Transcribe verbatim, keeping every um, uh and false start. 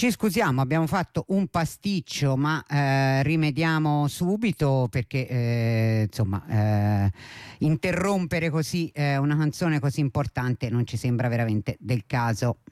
Ci scusiamo, abbiamo fatto un pasticcio, ma eh, rimediamo subito perché eh, insomma eh, interrompere così eh, una canzone così importante non ci sembra veramente del caso.